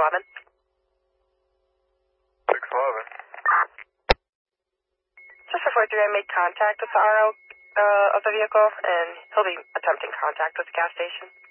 611. 611. Just before 3, I made contact with the RO of the vehicle, and he'll be attempting contact with the gas station.